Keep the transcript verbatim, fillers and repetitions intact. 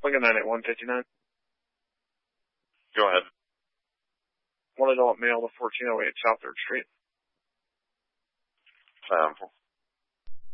Lincoln nine eight one fifty-nine. Go ahead. One adult male to fourteen oh eight South third Street. Um,